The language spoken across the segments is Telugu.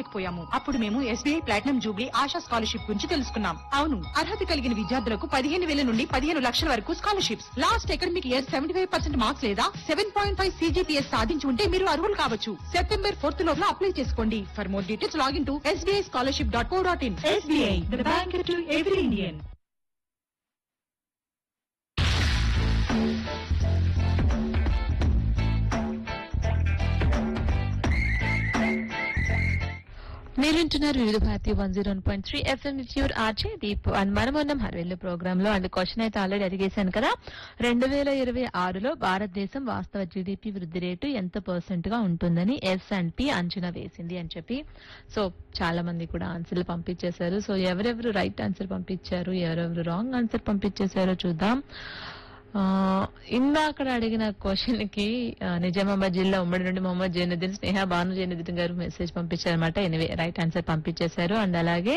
రాలేకపోయాము. అప్పుడు మేము SBI platinum Jubilee ASHA scholarship గురించి తెలుసుకున్నాం. అవును, అర్హత కలిగిన విద్యార్థులకు 15,000 నుండి 15 లక్షల వరకు scholarships. Last academic year 75% marks లేదా 7.5 CGPS సాధించి ఉంటే మీరు అర్హులు కావచ్చు. సెప్టెంబర్ 4th లోపల అప్లై చేసుకోండి. For more details login to sbischolarship.co.in. SBI, the bank to every Indian. మీరు వింటున్నారు వివిధ Bharati 101.3 FM with your RJ Deep and మనమున్నాం హర్వేలు ప్రోగ్రామ్ లో. అండ్ క్వశ్చన్ అయితే ఆల్రెడీ అడిగేశాను కదా, 2026లో భారతదేశం వాస్తవ జీడీపీ వృద్ధి రేటు ఎంత % గా ఉంటుందని S&P అంచనా వేసింది అని చెప్పి. సో చాలా మంది కూడా ఆన్సర్లు పంపించేశారు. సో ఎవరెవరు రైట్ ఆన్సర్ పంపించారు, ఎవరెవరు రాంగ్ ఆన్సర్ పంపించేశారో చూద్దాం. ఇందాక అడిగిన క్వశ్చన్ కి నిజామాబాద్ జిల్లా ఉమ్మడి నుండి మొహమ్మద్ జైనుద్దీన్, స్నేహ భాను జైనుద్దీన్ గారు మెసేజ్ పంపించారనమాట. ఎనివే రైట్ ఆన్సర్ పంపించేశారు. అండ్ అలాగే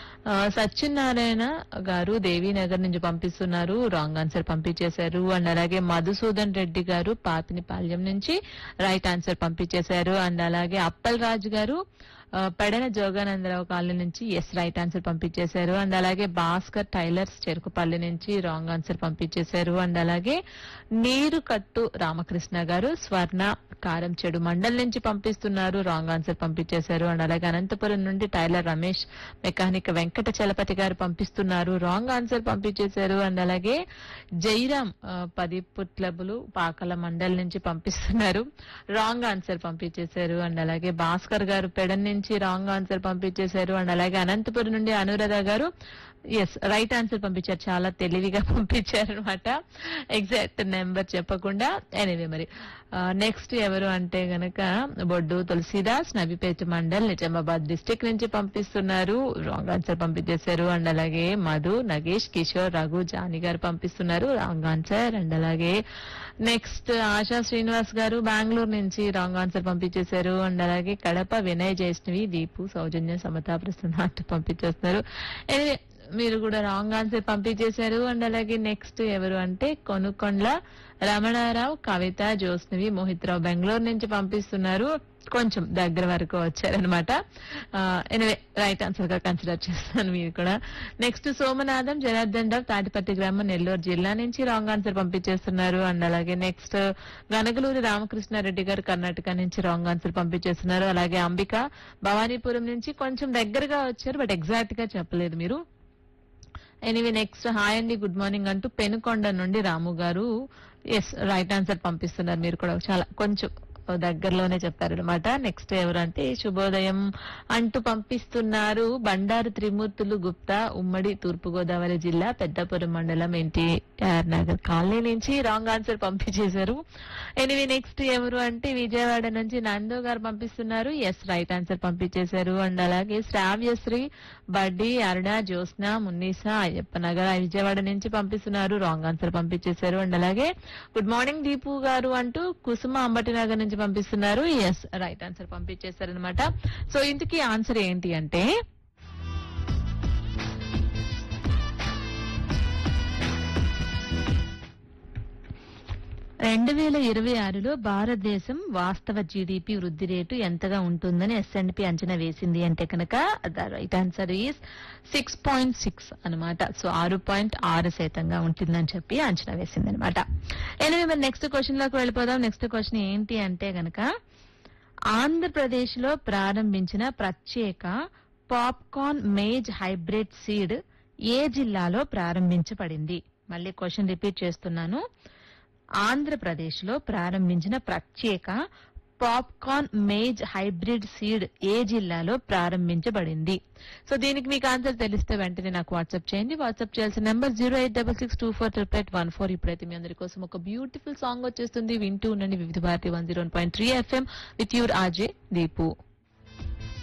సత్యనారాయణ గారు దేవీనగర్ నుంచి పంపిస్తున్నారు, రాంగ్ ఆన్సర్ పంపించేశారు. అండ్ అలాగే మధుసూదన్ రెడ్డి గారు పాపినిపాల్యం నుంచి రైట్ ఆన్సర్ పంపించేశారు. అండ్ అలాగే అప్పల్ రాజు గారు పెడన జోగానందరావు కాలనీ నుంచి రైట్ ఆన్సర్ పంపించేశారు. అండ్ అలాగే భాస్కర్ టైలర్స్ చెరుకుపల్లి నుంచి రాంగ్ ఆన్సర్ పంపించేశారు. అండ్ అలాగే నీరు కట్టు రామకృష్ణ గారు స్వర్ణ కారం చెడు మండల్ నుంచి పంపిస్తున్నారు, రాంగ్ ఆన్సర్ పంపించేశారు. అండ్ అలాగే అనంతపురం నుండి టైలర్ రమేష్ మెకానిక్ వెంకట చలపతి గారు పంపిస్తున్నారు, రాంగ్ ఆన్సర్ పంపించేశారు. అండ్ అలాగే జైరాం 10 పుట్లబులు పాకల మండల్ నుంచి పంపిస్తున్నారు, రాంగ్ ఆన్సర్ పంపించేశారు. అండ్ అలాగే భాస్కర్ గారు పెడన్ నుంచి రాంగ్ ఆన్సర్ పంపించేశారు. అండ్ అలాగే అనంతపురం నుండి అనురాధ గారు రైట్ ఆన్సర్ పంపించారు, చాలా తెలివిగా పంపించారు అనమాట, ఎగ్జాక్ట్ నెంబర్ చెప్పకుండా. ఎనివే మరి నెక్స్ట్ ఎవరు అంటే గనక బొడ్డు తులసీదాస్ నబిపేట మండల్ నిజామాబాద్ డిస్టిక్ నుంచి పంపిస్తున్నారు, రాంగ్ ఆన్సర్ పంపించేశారు. అండ్ అలాగే మధు నగేష్ కిషోర్ రఘు జాని గారు పంపిస్తున్నారు, రాంగ్ ఆన్సర్. అండ్ అలాగే నెక్స్ట్ ఆశా శ్రీనివాస్ గారు బెంగళూరు నుంచి రాంగ్ ఆన్సర్ పంపించేశారు. అండ్ అలాగే కడప వినయ్ జైష్ణవి దీపు సౌజన్య సమతా ప్రస్తుతం పంపించేస్తున్నారు. ఎనివే మీరు కూడా రాంగ్ ఆన్సర్ పంపించేశారు. అండ్ అలాగే నెక్స్ట్ ఎవరు అంటే కొనుకొండ్ల రమణారావు కవిత జ్యోత్స్నవి మోహిత్ రావు బెంగళూరు నుంచి పంపిస్తున్నారు, కొంచెం దగ్గర వరకు వచ్చారనమాట. ఎనివే రైట్ ఆన్సర్ గా కన్సిడర్ చేస్తాను మీరు కూడా. నెక్స్ట్ సోమనాథం జనార్దన్ రావు తాటిపత్తి గ్రామం నెల్లూరు జిల్లా నుంచి రాంగ్ ఆన్సర్ పంపించేస్తున్నారు. అండ్ అలాగే నెక్స్ట్ గనగలూరి రామకృష్ణారెడ్డి గారు కర్ణాటక నుంచి రాంగ్ ఆన్సర్ పంపించేస్తున్నారు. అలాగే అంబిక భవానీపురం నుంచి కొంచెం దగ్గరగా వచ్చారు, బట్ ఎగ్జాక్ట్ గా చెప్పలేదు మీరు. ఎనివే నెక్స్ట్ హాయ్ అండి గుడ్ మార్నింగ్ అంటూ పెనుకొండ నుండి రాము గారు రైట్ ఆన్సర్ పంపిస్తున్నారు, మీరు కూడా చాలా కొంచెం దగ్గరలోనే చెప్పారనమాట. నెక్స్ట్ ఎవరంటే శుభోదయం అంటూ పంపిస్తున్నారు బండారు త్రిమూర్తులు గుప్తా ఉమ్మడి తూర్పుగోదావరి జిల్లా పెద్దపురం మండలం ఎన్టీఆర్ నగర్ కాలనీ నుంచి రాంగ్ ఆన్సర్ పంపించేశారు. ఎనివే నెక్స్ట్ ఎవరు అంటే విజయవాడ నుంచి నందో గారు పంపిస్తున్నారు, రైట్ ఆన్సర్ పంపించేశారు. అండ్ అలాగే శ్రావ్యశ్రీ బడ్డి అరుణ జ్యోత్స్న మున్నీసా అయ్యప్ప నగర్ విజయవాడ నుంచి పంపిస్తున్నారు, రాంగ్ ఆన్సర్ పంపించేశారు. అండ్ అలాగే గుడ్ మార్నింగ్ దీపు గారు అంటూ కుసుమ అంబటి నగర్ నుంచి పంపిస్తున్నారు, రైట్ ఆన్సర్ పంపించేశారనమాట. సో ఇంతకీ ఆన్సర్ ఏంటి అంటే 2026లో భారతదేశం వాస్తవ జీడీపీ వృద్ధి రేటు ఎంతగా ఉంటుందని S&P అంచనా వేసింది అంటే కనుక ద రైట్ ఆన్సర్ ఈస్ 6.6 అనమాట. సో 6.6% ఉంటుందని చెప్పి అంచనా వేసింది అనమాట. ఎనివే మరి నెక్స్ట్ క్వశ్చన్ లోకి వెళ్ళిపోదాం. నెక్స్ట్ క్వశ్చన్ ఏంటి అంటే గనక ఆంధ్రప్రదేశ్ లో ప్రారంభించిన ప్రత్యేక పాప్కార్న్ మేజ్ హైబ్రిడ్ సీడ్ ఏ జిల్లాలో ప్రారంభించబడింది? మళ్ళీ క్వశ్చన్ రిపీట్ చేస్తున్నాను. ఆంధ్రప్రదేశ్ లో ప్రారంభించిన ప్రత్యేక పాప్కార్న్ మేజ్ హైబ్రిడ్ సీడ్ ఏ జిల్లాలో ప్రారంభించబడింది? సో దీనికి మీకు ఆన్సర్ తెలిస్తే వెంటనే నాకు వాట్సాప్ చేయండి. వాట్సాప్ చేయాల్సిన నెంబర్ 086624814. ఇప్పుడైతే మీ అందరి కోసం ఒక బ్యూటిఫుల్ సాంగ్ వచ్చేస్తుంది, వింటూ ఉండండి వివిధ Bharati 101.3 FM with your RJ Deepu.